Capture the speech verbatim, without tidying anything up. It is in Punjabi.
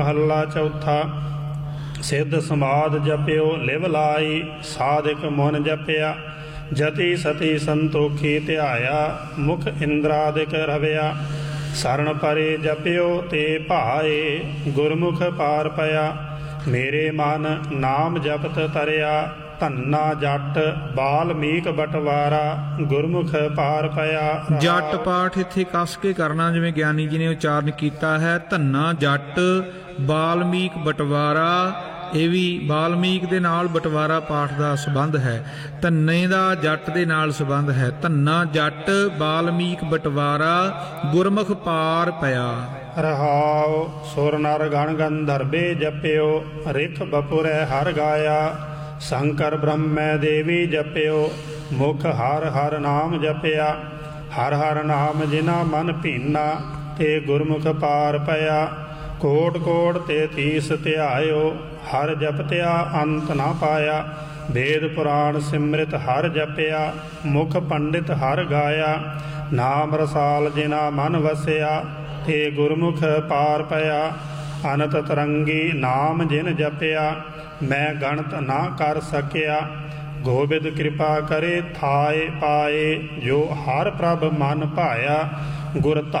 ਮਹੱਲਾ ਚੌਥਾ। ਸਿੱਧ ਸਮਾਧ ਜਪਿਓ ਲਿਵ ਲਾਈ, ਸਾਧਿਕ ਮਨ ਜਪਿਆ। ਜਤੀ ਸਤੀ ਸੰਤੋਖੀ ਧਿਆਇਆ, ਮੁਖ ਇੰਦਰਾਦਿਕ ਰਵਿਆ। ਸਰਣ ਪਰੇ ਜਪਿਓ ਤੇ ਭਾਏ, ਗੁਰਮੁਖ ਪਾਰ ਪਿਆ। ਮੇਰੇ ਮਨ ਨਾਮ ਜਪਤ ਤਰਿਆ, ਧੰਨਾ ਜੱਟ ਬਾਲਮੀਕ ਬਟਵਾਰਾ। ਗੁਰਮੁਖ ਪਾਰ ਪਿਆ। ਜੱਟ ਪਾਠ ਇੱਥੇ ਕੱਸ ਕੇ ਕਰਨਾ, ਜਿਵੇਂ ਗਿਆਨੀ ਜੀ ਨੇ ਉਚਾਰਨ ਕੀਤਾ ਹੈ। ਧੰਨਾ ਜੱਟ ਬਾਲਮੀਕ ਬਟਵਾਰਾ, ਇਹ ਵੀ ਬਾਲਮੀਕ ਦੇ ਨਾਲ ਬਟਵਾਰਾ ਪਾਠ ਦਾ ਸੰਬੰਧ ਹੈ। ਧੰਨੇ ਦਾ ਜੱਟ ਦੇ ਨਾਲ ਸੰਬੰਧ ਹੈ। ਧੰਨਾ ਜੱਟ ਬਾਲਮੀਕ ਬਟਵਾਰਾ, ਗੁਰਮੁਖ ਪਾਰ ਪਿਆ। ਰਹਾਉ। ਸੁਰ ਨਰ ਗਣ ਗੰਧਰਵੇ ਜਪਿਓ, ਰਿਖ ਬਪੁਰੈ ਹਰ ਗਾਇਆ। ਸ਼ੰਕਰ ਬ੍ਰਹਮੈ ਦੇਵੀ ਜਪਿਓ, ਮੁਖ ਹਰ ਹਰ ਨਾਮ ਜਪਿਆ। ਹਰ ਹਰ ਨਾਮ ਜਿਨਾ ਮਨ ਭੀਨਾ, ਤੇ ਗੁਰਮੁਖ ਪਾਰ ਪਿਆ। ਕੋਟ ਕੋਟ ਤੇ ਤੀਸ ਧਿਆਇਓ, ਹਰ ਜਪਤਿਆ ਅੰਤ ਨਾ ਪਾਇਆ। ਵੇਦ ਪੁਰਾਣ ਸਿਮਰਿਤ ਹਰ ਜਪਿਆ, ਮੁਖ ਪੰਡਿਤ ਹਰ ਗਾਇਆ। ਨਾਮ ਰਸਾਲ ਜਿਨਾ ਮਨ ਵਸਿਆ, ਤੇ ਗੁਰਮੁਖ ਪਾਰ ਪਿਆ। ਅਨੰਤ ਤਰੰਗੀ ਨਾਮ ਜਿਨ ਜਪਿਆ, ਮੈਂ ਗਣਤ ਨਾ ਕਰ ਸਕਿਆ। ਗੋਬਿੰਦ ਕਿਰਪਾ ਕਰੇ ਥਾਏ ਪਾਏ, ਜੋ ਹਰ ਪ੍ਰਭ ਮਨ ਭਾਇਆ। ਗੁਰ ਧਾ